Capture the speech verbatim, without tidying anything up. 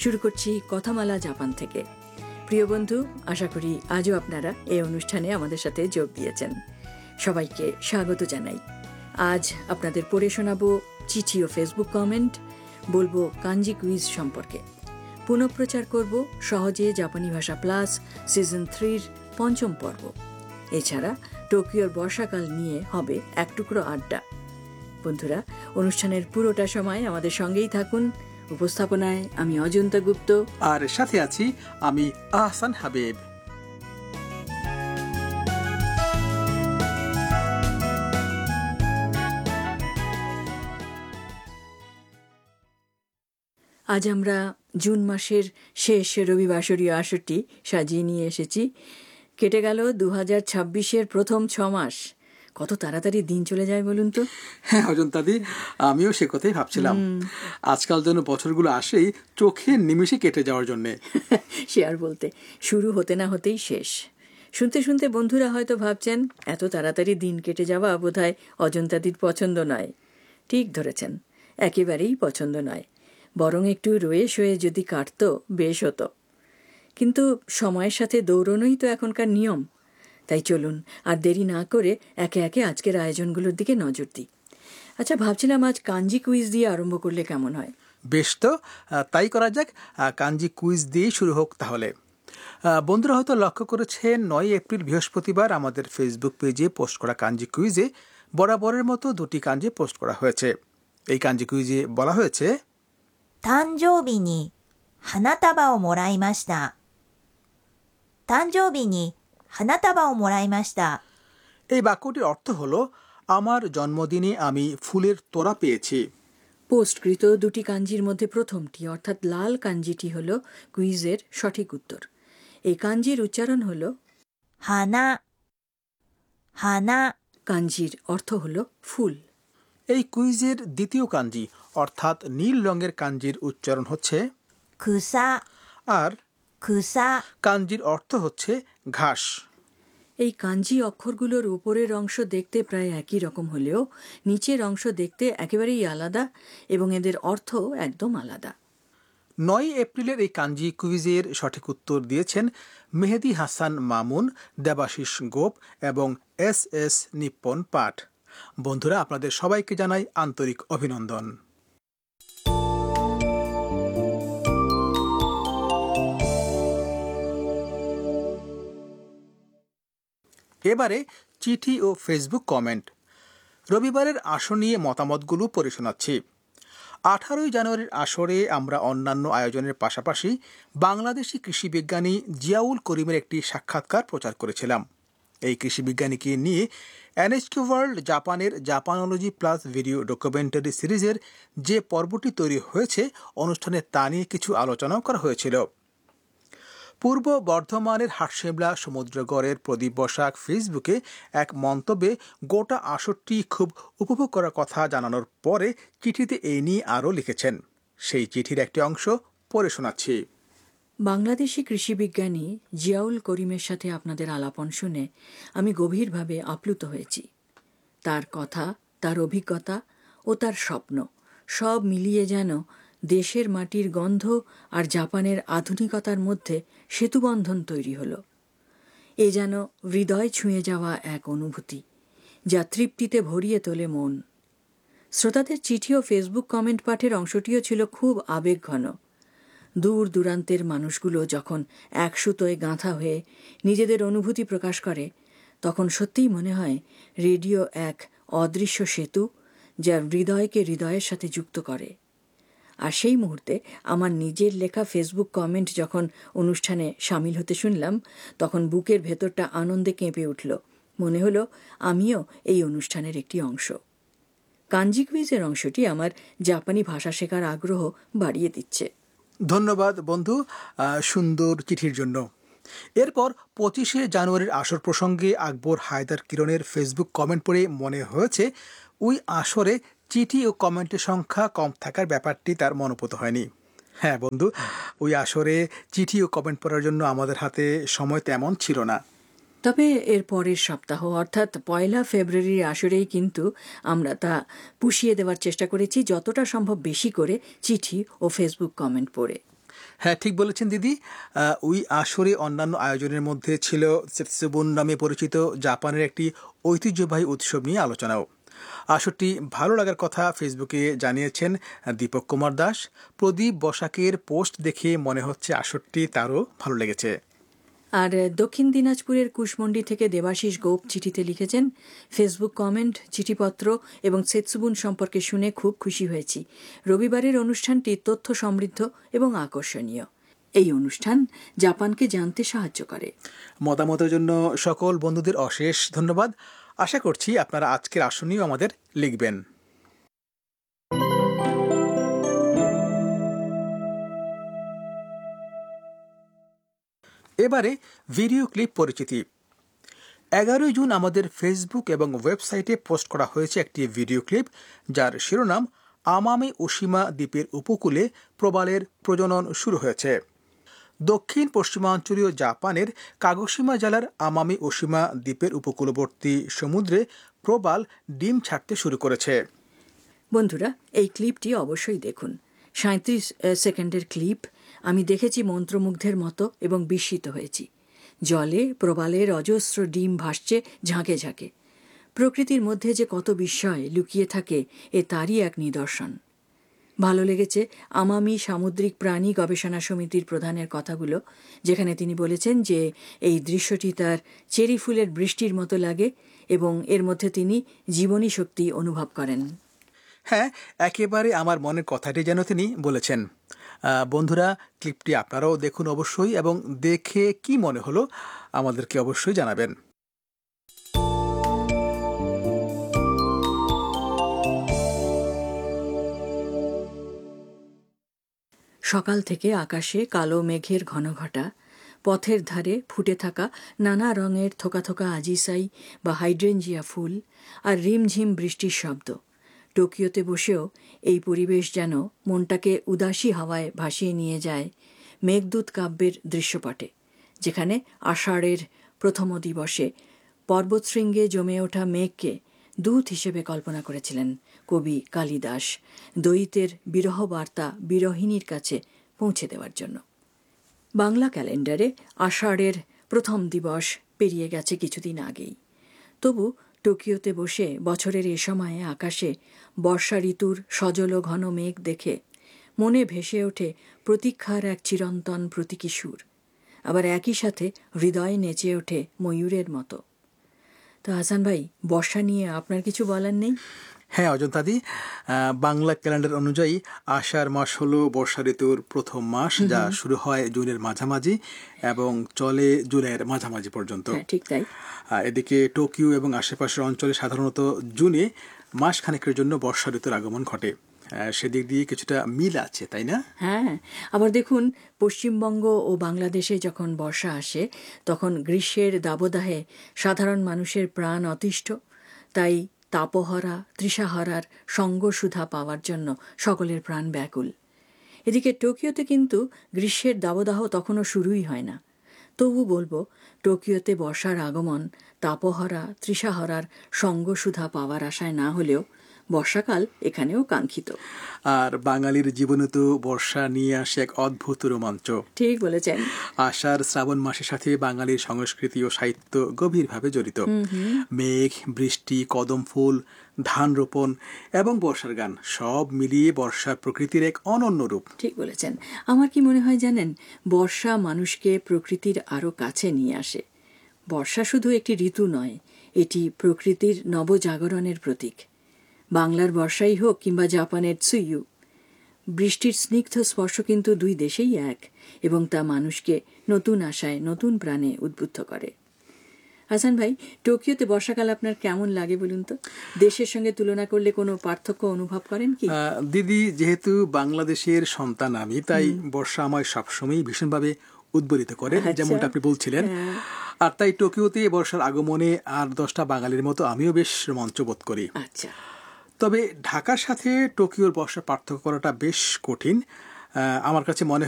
শুরু করছি কথামালা জাপান থেকে। প্রিয় বন্ধু, আশা করি আজও আপনারা এই অনুষ্ঠানে আমাদের সাথে যোগ দিয়েছেন। সবাইকে স্বাগত জানাই। আজ আপনাদের পড়ে শোনাবো চিঠি ও ফেসবুক কমেন্ট, বলবো কাঞ্জি কুইজ সম্পর্কে, পুনঃপ্রচার করব সহজে জাপানি ভাষা প্লাস সিজন থ্রির পঞ্চম পর্ব। এছাড়া টোকিওর বর্ষাকাল নিয়ে হবে এক টুকরো আড্ডা। বন্ধুরা, অনুষ্ঠানের পুরোটা সময় আমাদের সঙ্গেই থাকুন। উপস্থাপনায় আমি অজন্তা গুপ্ত, আর সাথে আছি আমি আহসান হাবিব। আজ আমরা জুন মাসের শেষ রবিবাসরীয় আসরটি সাজিয়ে নিয়ে এসেছি। কেটে গেল দু হাজার ছাব্বিশের প্রথম ছ মাস। কত তাড়াতাড়ি দিন চলে যায় বলুন তো। হ্যাঁ অজন্তাদি, আমিও সে কথাই ভাবছিলাম। আজকাল যেন বছরগুলো আসেই চোখের নিমেষে কেটে যাওয়ার জন্যে। সে আর বলতে, শুরু হতে না হতেই শেষ। শুনতে শুনতে বন্ধুরা হয়তো ভাবছেন এত তাড়াতাড়ি দিন কেটে যাওয়া বোধহয় অজন্তাদির পছন্দ নয়। ঠিক ধরেছেন, একেবারেই পছন্দ নয়। বরং একটু রয়ে শয়ে যদি কাটত বেশ হতো। কিন্তু সময়ের সাথে দৌড়নোই তো এখনকার নিয়ম। তাই চলুন আর দেরি না করে একে একে আজকের আয়োজনগুলোর দিকে নজর দিই। আচ্ছা, ভাবছিলাম আজ কাঞ্জি কুইজ দিয়ে আরম্ভ করলে কেমন হয়। বেশ, তো তাই করা যাক। কাঞ্জি কুইজ দিয়েই শুরু হোক তাহলে। বন্ধুরা হয়তো লক্ষ্য করেছেন, নয় এপ্রিল বৃহস্পতিবার আমাদের ফেসবুক পেজে পোস্ট করা কাঞ্জি কুইজে বরাবরের মতো দুটি কাঞ্জি পোস্ট করা হয়েছে। এই কাঞ্জি কুইজে বলা হয়েছে, 誕生日に花束をもらいました。誕生日に花束をもらいました。 এই বাক্যটির অর্থ হলো, আমার জন্মদিনে আমি ফুলের তোড়া পেয়েছি। পোস্টকৃত দুটি কাঞ্জির মধ্যে প্রথমটি অর্থাৎ লাল কাঞ্জিটি হল কুইজের সঠিক উত্তর। এই কাঞ্জির উচ্চারণ হল 花、花、 কাঞ্জির অর্থ হল ফুল। এই কুইজের দ্বিতীয় কাঞ্জি অর্থাৎ নীল রঙের কাঞ্জির উচ্চারণ হচ্ছে 草、 আর 草、 কাঞ্জির অর্থ হচ্ছে ঘাস। এই কাঞ্জি অক্ষরগুলোর উপরের অংশ দেখতে প্রায় একই রকম হলেও নিচের অংশ দেখতে একেবারেই আলাদা এবং এদের অর্থ একদম আলাদা। নয় এপ্রিলের এই কাঞ্জি কুইজের সঠিক উত্তর দিয়েছেন মেহেদি হাসান মামুন, দেবাশিস গোপ এবং এস এস নিপ্পন পাঠ। বন্ধুরা, আপনাদের সবাইকে জানাই আন্তরিক অভিনন্দন। এবারে চিঠি ও ফেসবুক কমেন্ট। রবিবারের আসর নিয়ে মতামতগুলো পড়ে শোনাচ্ছি। আঠারোই জানুয়ারির আসরে আমরা অন্যান্য আয়োজনের পাশাপাশি বাংলাদেশি কৃষিবিজ্ঞানী জিয়াউল করিমের একটি সাক্ষাৎকার প্রচার করেছিলাম। এই কৃষিবিজ্ঞানীকে নিয়ে এনএইচকে ওয়ার্ল্ড জাপানের জাপানোলজি প্লাস ভিডিও ডকুমেন্টারি সিরিজের যে পর্বটি তৈরি হয়েছে, অনুষ্ঠানে তা নিয়ে কিছু আলোচনাও করা হয়েছিল। পূর্ব বর্ধমানের হাটশেমলা সমুদ্রগড়ের প্রদীপ বসাক ফেসবুকে এক মন্তব্যে গোটা আসরটি খুব উপভোগ করার কথা জানানোর পরে চিঠিতে এই নিয়ে আরও লিখেছেন। সেই চিঠির একটি অংশ পড়ে শোনাচ্ছি। বাংলাদেশি কৃষিবিজ্ঞানী জিয়াউল করিমের সাথে আপনাদের আলাপন শুনে আমি গভীরভাবে আপ্লুত হয়েছি। তার কথা, তার অভিজ্ঞতা ও তার স্বপ্ন সব মিলিয়ে যেন দেশের মাটির গন্ধ আর জাপানের আধুনিকতার মধ্যে সেতুবন্ধন তৈরি হলো। এ যেন হৃদয় ছুঁয়ে যাওয়া এক অনুভূতি, যা তৃপ্তিতে ভরিয়ে তোলে মন। শ্রোতাদের চিঠি ও ফেসবুক কমেন্ট পাঠের অংশটিও ছিল খুব আবেগঘন। দূর দূরান্তের মানুষগুলো যখন এক সুতোয় গাঁথা হয়ে নিজেদের অনুভূতি প্রকাশ করে, তখন সত্যিই মনে হয় রেডিও এক অদৃশ্য সেতু, যা হৃদয়কে হৃদয়ের সাথে যুক্ত করে। আর সেই মুহূর্তে আমার নিজের লেখা ফেসবুক কমেন্ট যখন অনুষ্ঠানে সামিল হতে শুনলাম, তখন বুকের ভেতরটা আনন্দে কেঁপে উঠল। মনে হলো আমিও এই অনুষ্ঠানের একটি অংশ। কাঞ্জি কুইজের অংশটি আমার জাপানি ভাষা শেখার আগ্রহ বাড়িয়ে দিচ্ছে। ধন্যবাদ বন্ধু সুন্দর চিঠির জন্য। এরপর পঁচিশে জানুয়ারির আসর প্রসঙ্গে আকবর হায়দার কিরণের ফেসবুক কমেন্ট পড়ে মনে হয়েছে ওই আসরে চিঠি ও কমেন্টের সংখ্যা কম থাকার ব্যাপারটি তার মনোপুত হয়নি। হ্যাঁ বন্ধু, ওই আসরে চিঠি ও কমেন্ট পড়ার জন্য আমাদের হাতে সময় তেমন ছিল না। তবে এর পরের সপ্তাহ অর্থাৎ পয়লা ফেব্রুয়ারির আসরেই কিন্তু আমরা তা পুষিয়ে দেওয়ার চেষ্টা করেছি, যতটা সম্ভব বেশি করে চিঠি ও ফেসবুক কমেন্ট পড়ে। হ্যাঁ, ঠিক বলেছেন দিদি। আহ, ওই আসরে অন্যান্য আয়োজনের মধ্যে ছিল সেটসুবুন নামে পরিচিত জাপানের একটি ঐতিহ্যবাহী উৎসব নিয়ে আলোচনাও। আসরটি ভালো লাগার কথা ফেসবুকে জানিয়েছেন দীপক কুমার দাস। প্রদীপ বসাকের পোস্ট দেখে মনে হচ্ছে আসরটি তারও ভালো লেগেছে। আর দক্ষিণ দিনাজপুরের কুশমন্ডি থেকে দেবাশিস গোপ চিঠিতে লিখেছেন, ফেসবুক কমেন্ট, চিঠিপত্র এবং সেতসুবুন সম্পর্কে শুনে খুব খুশি হয়েছি। রবিবারের অনুষ্ঠানটি তথ্য সমৃদ্ধ এবং আকর্ষণীয়। এই অনুষ্ঠান জাপানকে জানতে সাহায্য করে। মতামতের জন্য সকল বন্ধুদের অশেষ ধন্যবাদ। আশা করছি আপনারা আজকের আসর নিয়েও আমাদের লিখবেন। এবারে ভিডিও ক্লিপ পরিচিতি। এগারোই জুন আমাদের ফেসবুক এবং ওয়েবসাইটে পোস্ট করা হয়েছে একটি ভিডিও ক্লিপ, যার শিরোনাম আমামি ওশিমা দ্বীপের উপকূলে প্রবালের প্রজনন শুরু হয়েছে। দক্ষিণ পশ্চিমাঞ্চলীয় জাপানের কাগোশিমা জেলার আমামি ওশিমা দ্বীপের উপকূলবর্তী সমুদ্রে প্রবাল ডিম ছাড়তে শুরু করেছে। বন্ধুরা, এই ক্লিপটি অবশ্যই দেখুন। সাঁত্রিশ সেকেন্ডের ক্লিপ। আমি দেখেছি মন্ত্রমুগ্ধের মতো এবং বিস্মিত হয়েছি। জলে প্রবালের অজস্র ডিম ভাসছে ঝাঁকে ঝাঁকে। প্রকৃতির মধ্যে যে কত বিস্ময় লুকিয়ে থাকে, এ তারই এক নিদর্শন। ভালো লেগেছে আমামি সামুদ্রিক প্রাণী গবেষণা সমিতির প্রধানের কথাগুলো, যেখানে তিনি বলেছেন যে এই দৃশ্যটি তার চেরি ফুলের বৃষ্টির মতো লাগে এবং এর মধ্যে তিনি জীবনী শক্তি অনুভব করেন। হ্যাঁ, একেবারে আমার মনের কথাটি যেন তিনি বলেছেন। বন্ধুরা, ক্লিপটি আপনারাও দেখুন অবশ্যই, এবং দেখে কি মনে হলো আমাদেরকে অবশ্যই জানাবেন। সকাল থেকে আকাশে কালো মেঘের ঘনঘটা, পথের ধারে ফুটে থাকা নানা রঙের থোকা থোকা আজিসাই বা হাইড্রেঞ্জিয়া ফুল, আর রিমঝিম বৃষ্টির শব্দ। টোকিওতে বসেও এই পরিবেশ যেন মনটাকে উদাসী হাওয়ায় ভাসিয়ে নিয়ে যায় মেঘদূত কাব্যের দৃশ্যপটে, যেখানে আষাঢ়ের প্রথম দিবসে পর্বতশৃঙ্গে জমে ওঠা মেঘকে দূত হিসেবে কল্পনা করেছিলেন কবি কালিদাস, দ্বৈতের বিরহ বার্তা বিরহিণীর কাছে পৌঁছে দেওয়ার জন্য। বাংলা ক্যালেন্ডারে আষাঢ়ের প্রথম দিবস পেরিয়ে গেছে কিছুদিন আগেই। তবু টোকিওতে বসে বছরের এ সময়ে আকাশে বর্ষা ঋতুর সজল ঘন মেঘ দেখে মনে ভেসে ওঠে প্রতীক্ষার এক চিরন্তন প্রতীকী সুর। আবার একই সাথে হৃদয় নেচে ওঠে ময়ূরের মতো। তো হাসান ভাই, বর্ষা নিয়ে আপনার কিছু বলার নেই? হ্যাঁ অজন্তাদি, বাংলা ক্যালেন্ডার অনুযায়ী আষাঢ় মাস হলো বর্ষা ঋতুর প্রথম মাস, যা শুরু হয় জুনের মাঝামাঝি এবং চলে জুলাইয়ের মাঝামাঝি পর্যন্ত। ঠিক তাই। এদিকে টোকিও এবং আশেপাশের অঞ্চলে সাধারণত জুনে মাসখানেকের জন্য বর্ষা ঋতুর আগমন ঘটে। সেদিক দিয়ে কিছুটা মিল আছে, তাই না? হ্যাঁ, আবার দেখুন, পশ্চিমবঙ্গ ও বাংলাদেশে যখন বর্ষা আসে তখন গ্রীষ্মের দাবদাহে সাধারণ মানুষের প্রাণ অতিষ্ঠ। তাই তাপহরা তৃষাহরার সঙ্গসুধা পাওয়ার জন্য সকলের প্রাণ ব্যাকুল। এদিকে টোকিওতে কিন্তু গ্রীষ্মের দাবদাহ তখনও শুরুই হয় না। তবু বলবো, টোকিওতে বর্ষার আগমন তাপহরা তৃষাহরার সঙ্গসুধা পাওয়ার আশায় না হলেও বর্ষাকাল এখানেও কাঙ্ক্ষিত। আর বাঙালির জীবনে তো বর্ষা নিয়ে আসে এক অদ্ভুত রোমাঞ্চ। ঠিক বলেছেন। আষাঢ় শ্রাবণ মাসের সাথে বাঙালির সংস্কৃতি ও সাহিত্য গভীরভাবে জড়িত। মেঘ, বৃষ্টি, কদম ফুল, ধান রোপণ এবং বর্ষার গান সব মিলিয়ে বর্ষার প্রকৃতির এক অনন্য রূপ। ঠিক বলেছেন। আমার কি মনে হয় জানেন, বর্ষা মানুষকে প্রকৃতির আরো কাছে নিয়ে আসে। বর্ষা শুধু একটি ঋতু নয়, এটি প্রকৃতির নবজাগরণের প্রতীক। বাংলার বর্ষাই হোক কিংবা জাপানের tsuyuu, বৃষ্টির স্নিগ্ধ স্পর্শ কিন্তু দুই দেশেই এক, এবং তা মানুষকে নতুন আশায় নতুন প্রাণে উদ্বুদ্ধ করে। হাসান ভাই, টোকিওতে বর্ষাকাল আপনার কেমন লাগে বলুন তো? দেশের সঙ্গে তুলনা করলে কোনো পার্থক্য অনুভব করেন কি? দিদি, যেহেতু বাংলাদেশের সন্তান আমি, তাই বর্ষা আমায় সবসময় ভীষণভাবে উদ্বলিত করে, যেমনটা আপনি বলছিলেন। আর তাই টোকিওতে বর্ষার আগমনে আর দশটা বাঙালির মতো আমিও বেশ রোমাঞ্চ বোধ করি। আচ্ছা। তবে ঢাকার সাথে টোকিওর বর্ষা পার্থক্য করাটা বেশ কঠিন আমার কাছে মনে